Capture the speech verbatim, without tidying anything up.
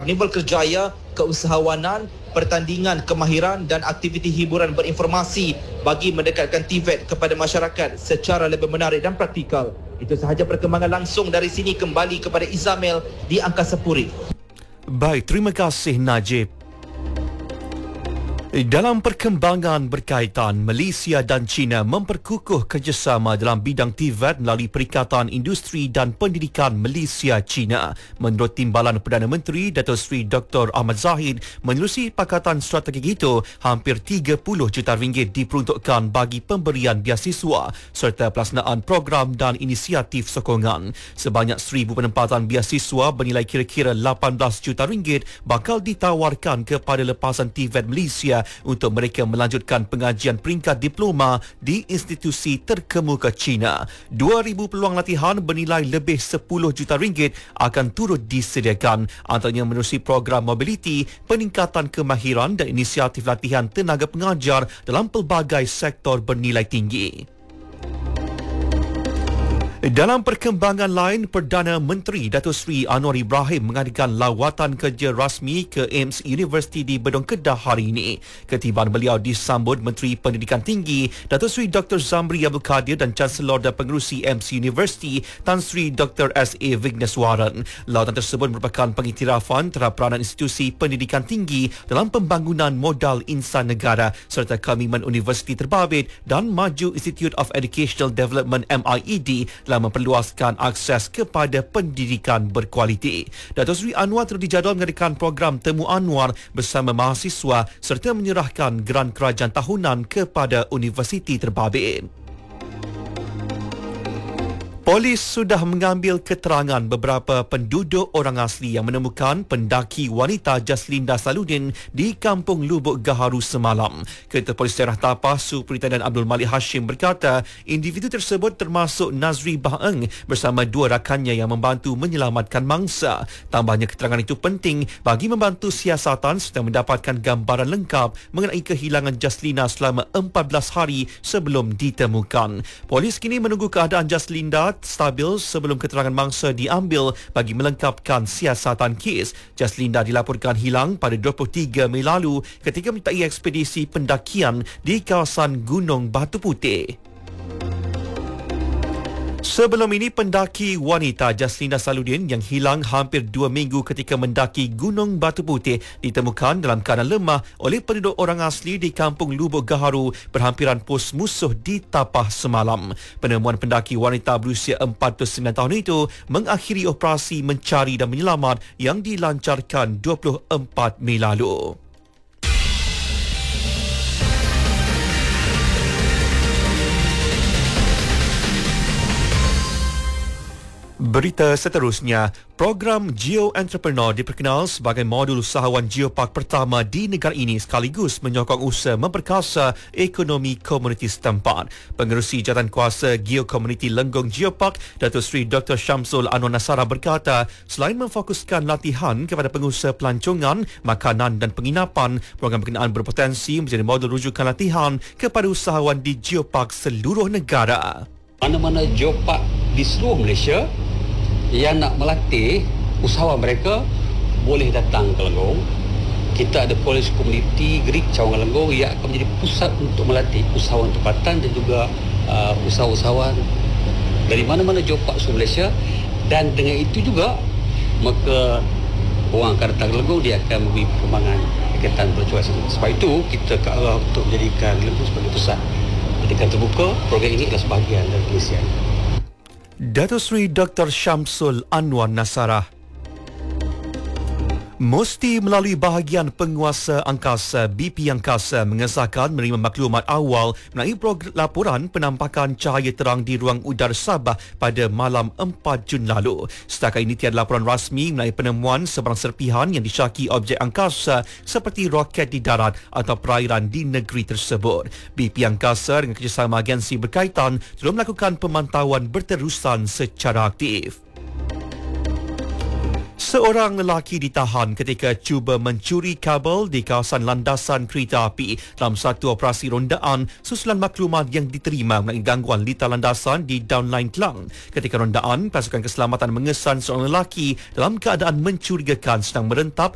nimbul kerjaya, keusahawanan, pertandingan, kemahiran dan aktiviti hiburan berinformasi bagi mendekatkan T V E T kepada masyarakat secara lebih menarik dan praktikal. Itu sahaja perkembangan langsung dari sini. Kembali kepada Izamel di Angkasa Puri. Baik, terima kasih Najib. Dalam perkembangan berkaitan, Malaysia dan China memperkukuh kerjasama dalam bidang T V E T melalui Perikatan Industri dan Pendidikan Malaysia-China. Menurut Timbalan Perdana Menteri, Datuk Seri Doktor Ahmad Zahid, menerusi pakatan strategik itu, hampir tiga puluh juta ringgit diperuntukkan bagi pemberian biasiswa serta pelaksanaan program dan inisiatif sokongan. Sebanyak seribu penempatan biasiswa bernilai kira-kira lapan belas juta ringgit bakal ditawarkan kepada lepasan T V E T Malaysia untuk mereka melanjutkan pengajian peringkat diploma di institusi terkemuka China. dua ribu peluang latihan bernilai lebih sepuluh juta ringgit akan turut disediakan, antaranya menerusi program mobiliti, peningkatan kemahiran dan inisiatif latihan tenaga pengajar dalam pelbagai sektor bernilai tinggi. Dalam perkembangan lain, Perdana Menteri Datuk Seri Anwar Ibrahim mengadakan lawatan kerja rasmi ke A I M S University di Bedong Kedah hari ini. Ketibaan beliau disambut Menteri Pendidikan Tinggi Datuk Seri Doktor Zamri Abdul Kadir dan Chancellor dan Pengerusi A I M S University Tan Sri Doktor S A Vigneswaran. Lawatan tersebut merupakan pengiktirafan terhadap peranan institusi pendidikan tinggi dalam pembangunan modal insan negara serta komitmen universiti terbabit dan maju Institute of Educational Development M I E D dalam memperluaskan akses kepada pendidikan berkualiti. Datuk Seri Anwar turut dijadual mengadakan program Temu Anwar bersama mahasiswa serta menyerahkan geran kerajaan tahunan kepada universiti terbabit. Polis sudah mengambil keterangan beberapa penduduk orang asli yang menemukan pendaki wanita Jaslinda Saludin di Kampung Lubuk Gaharu semalam. Ketua Polis Daerah Tapah, Superintendent Abdul Malik Hashim berkata, individu tersebut termasuk Nazri Baheng bersama dua rakannya yang membantu menyelamatkan mangsa. Tambahnya, keterangan itu penting bagi membantu siasatan serta mendapatkan gambaran lengkap mengenai kehilangan Jaslinda selama empat belas hari sebelum ditemukan. Polis kini menunggu keadaan Jaslinda stabil sebelum keterangan mangsa diambil bagi melengkapkan siasatan kes. Jaslinda dilaporkan hilang pada dua puluh tiga Mei lalu ketika menyertai ekspedisi pendakian di kawasan Gunung Batu Putih. Sebelum ini, pendaki wanita Jaslinda Saludin yang hilang hampir dua minggu ketika mendaki Gunung Batu Putih ditemukan dalam keadaan lemah oleh penduduk orang asli di Kampung Lubuk Gaharu berhampiran pos musuh di Tapah semalam. Penemuan pendaki wanita berusia empat puluh sembilan tahun itu mengakhiri operasi mencari dan menyelamat yang dilancarkan dua puluh empat Mei lalu. Berita seterusnya, program Geo Entrepreneur diperkenal sebagai modul usahawan geopark pertama di negara ini sekaligus menyokong usaha memperkasa ekonomi komuniti setempat. Pengerusi Jawatankuasa Geo Community Lenggong Geopark, Datuk Seri Doktor Syamsul Anwar Nasara berkata, selain memfokuskan latihan kepada pengusaha pelancongan, makanan dan penginapan, program berkenaan berpotensi menjadi modul rujukan latihan kepada usahawan di geopark seluruh negara. Mana-mana geopark di seluruh Malaysia yang nak melatih usahawan mereka boleh datang ke Lenggong. Kita ada polis komuniti Gerik Cawangan Lenggong yang akan menjadi pusat untuk melatih usahawan tempatan dan juga uh, usahawan-usahawan dari mana-mana geopark seluruh Malaysia. Dan dengan itu juga maka orang akan datang ke Lenggong, dia akan memberi perkembangan berkaitan pelacuran. Sebab itu kita ke arah untuk menjadikan Lenggong sebagai pusat pendidikan terbuka. Program ini adalah sebahagian dari Malaysia. Datuk Seri Doktor Syamsul Anwar Nasara. Mesti melalui bahagian penguasa angkasa, B P Angkasa mengesahkan menerima maklumat awal mengenai laporan penampakan cahaya terang di ruang udara Sabah pada malam empat Jun lalu. Setakat ini tiada laporan rasmi mengenai penemuan sebarang serpihan yang disyaki objek angkasa seperti roket di darat atau perairan di negeri tersebut. B P Angkasa dengan kerjasama agensi berkaitan telah melakukan pemantauan berterusan secara aktif. Seorang lelaki ditahan ketika cuba mencuri kabel di kawasan landasan kereta api dalam satu operasi rondaan susulan maklumat yang diterima mengenai gangguan lita landasan di Downline Klang. Ketika rondaan, pasukan keselamatan mengesan seorang lelaki dalam keadaan mencurigakan sedang merentap